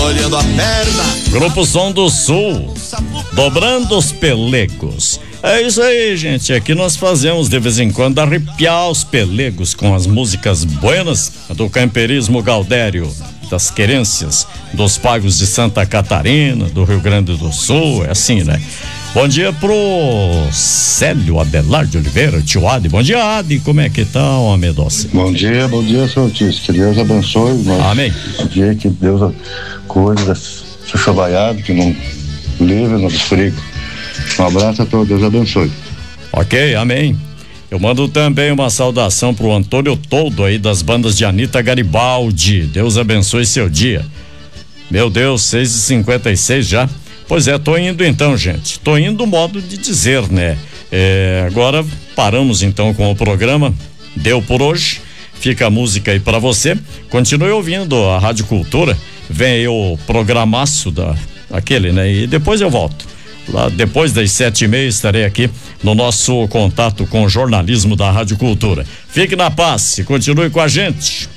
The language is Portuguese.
molhando a perna. Grupo Som do Sul, dobrando os pelegos. É isso aí, gente. Aqui nós fazemos de vez em quando arrepiar os pelegos com as músicas buenas do camperismo Gaudério, das querências dos pagos de Santa Catarina, do Rio Grande do Sul, é assim, né? Bom dia pro Célio Abelardo de Oliveira, tio Adi. Bom dia, Adi. Como é que tá, homem doce? Bom dia, seu Otis. Que Deus abençoe. Amém. Dia que Deus cuide desse chovaiado, que não livre nos perigos. Um abraço a todos, Deus abençoe. Ok, amém. Eu mando também uma saudação pro Antônio Toldo aí das bandas de Anitta Garibaldi. Deus abençoe seu dia. Meu Deus, 6h56 já. Pois é, tô indo então, gente. Tô indo modo de dizer, né? Agora paramos então com o programa. Deu por hoje. Fica a música aí pra você. Continue ouvindo a Rádio Cultura. Vem aí o programaço aquele, né? E depois eu volto. Lá depois das 7h30 estarei aqui no nosso contato com o jornalismo da Rádio Cultura. Fique na paz e continue com a gente.